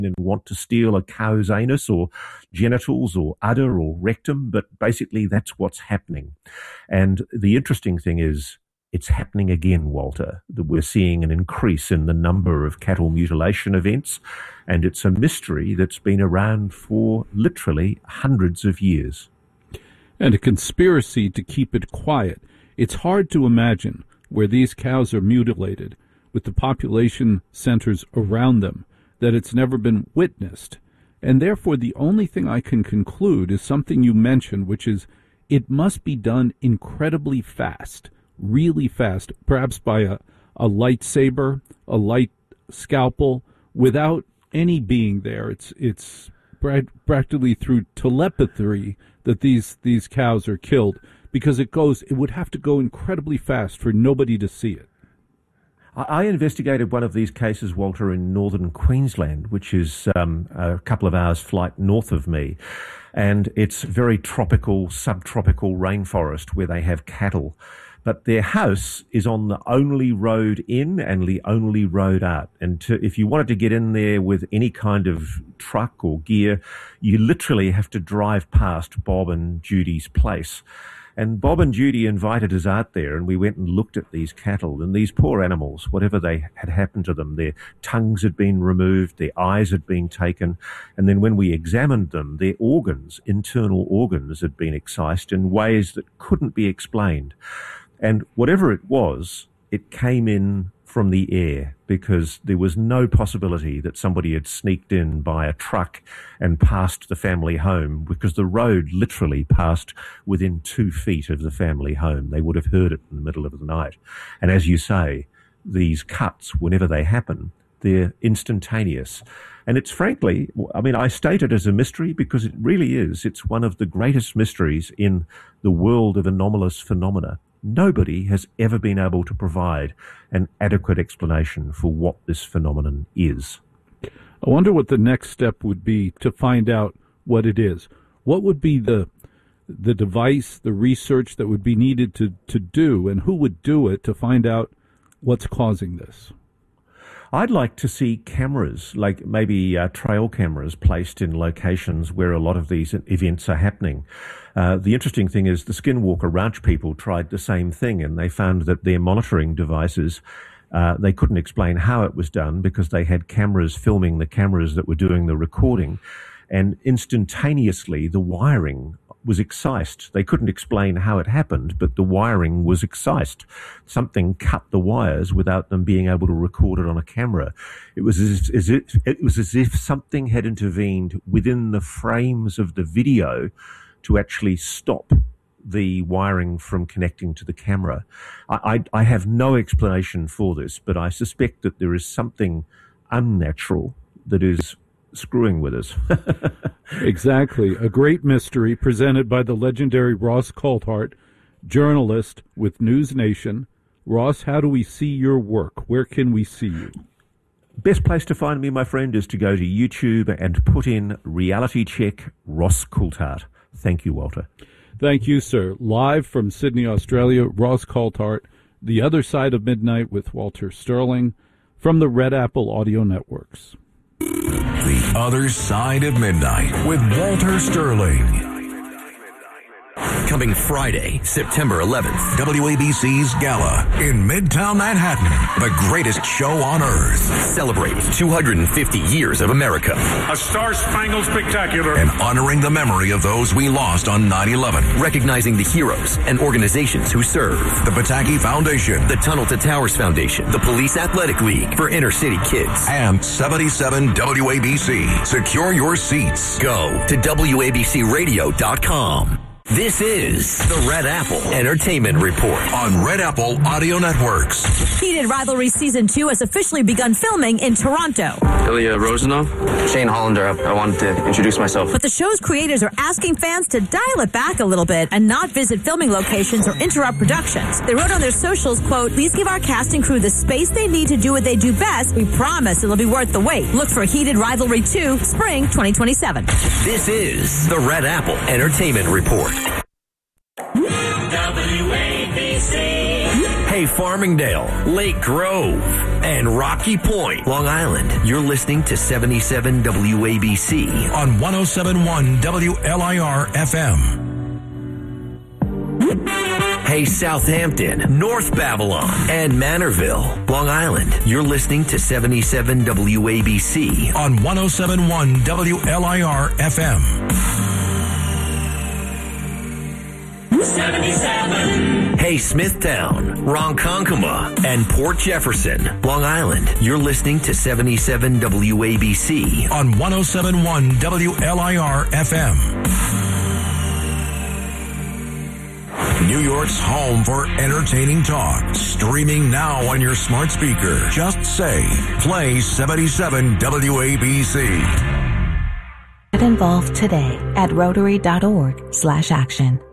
and want to steal a cow's anus or genitals or udder or rectum, but basically that's what's happening. And the interesting thing is, it's happening again, Walter. We're seeing an increase in the number of cattle mutilation events, and it's a mystery that's been around for literally hundreds of years. And a conspiracy to keep it quiet. It's hard to imagine where these cows are mutilated, with the population centers around them, that it's never been witnessed. And therefore, the only thing I can conclude is something you mentioned, which is it must be done incredibly fast, really fast, perhaps by a lightsaber, a light scalpel, without any being there. It's practically through telepathy that these cows are killed, because it would have to go incredibly fast for nobody to see it. I investigated one of these cases, Walter, in northern Queensland, which is a couple of hours' flight north of me. And it's very tropical, subtropical rainforest where they have cattle. But their house is on the only road in and the only road out. And if you wanted to get in there with any kind of truck or gear, you literally have to drive past Bob and Judy's place. And Bob and Judy invited us out there, and we went and looked at these cattle, and these poor animals, whatever they had happened to them, their tongues had been removed, their eyes had been taken, and then when we examined them, their organs, internal organs, had been excised in ways that couldn't be explained. And whatever it was, it came in from the air, because there was no possibility that somebody had sneaked in by a truck and passed the family home, because the road literally passed within 2 feet of the family home. They would have heard it in the middle of the night. And as you say, these cuts, whenever they happen, they're instantaneous. And it's frankly, I state it as a mystery because it really is. It's one of the greatest mysteries in the world of anomalous phenomena. Nobody has ever been able to provide an adequate explanation for what this phenomenon is. I wonder what the next step would be to find out what it is. What would be the device, the research that would be needed to do, and who would do it to find out what's causing this? I'd like to see cameras, like maybe trail cameras placed in locations where a lot of these events are happening. The interesting thing is the Skinwalker Ranch people tried the same thing, and they found that their monitoring devices, they couldn't explain how it was done because they had cameras filming the cameras that were doing the recording, and instantaneously the wiring was excised. They couldn't explain how it happened, but the wiring was excised. Something cut the wires without them being able to record it on a camera. It was as if something had intervened within the frames of the video to actually stop the wiring from connecting to the camera. I have no explanation for this, but I suspect that there is something unnatural that is screwing with us. Exactly. A great mystery presented by the legendary Ross Coulthart, journalist with News Nation. Ross, how do we see your work? Where can we see you? Best place to find me, my friend, is to go to YouTube and put in Reality Check Ross Coulthart. Thank you, Walter. Thank you, sir. Live from Sydney, Australia, Ross Coulthart, The Other Side of Midnight with Walter Sterling from the Red Apple Audio Networks. The Other Side of Midnight with Walter Sterling. Coming Friday, September 11th, WABC's Gala in Midtown Manhattan. The greatest show on earth. Celebrating 250 years of America. A Star-Spangled Spectacular. And honoring the memory of those we lost on 9/11. Recognizing the heroes and organizations who serve. The Pataki Foundation. The Tunnel to Towers Foundation. The Police Athletic League for inner city kids. And 77 WABC. Secure your seats. Go to WABCRadio.com. This is the Red Apple Entertainment Report on Red Apple Audio Networks. Heated Rivalry Season 2 has officially begun filming in Toronto. Ilya Rosanov. Shane Hollander. I wanted to introduce myself. But the show's creators are asking fans to dial it back a little bit and not visit filming locations or interrupt productions. They wrote on their socials, quote, "Please give our cast and crew the space they need to do what they do best. We promise it'll be worth the wait. Look for Heated Rivalry 2, Spring 2027. This is the Red Apple Entertainment Report. WABC. Hey, Hey, Farmingdale, Lake Grove, and Rocky Point, Long Island. You're listening to 77 WABC on 107.1 WLIR FM. Hey, Southampton, North Babylon, and Manorville, Long Island. You're listening to 77 WABC on 107.1 WLIR FM. 77. Hey, Smithtown, Ronkonkoma, and Port Jefferson, Long Island. You're listening to 77 WABC on 107.1 WLIR FM. New York's home for entertaining talk. Streaming now on your smart speaker. Just say, play 77 WABC. Get involved today at Rotary.org/action.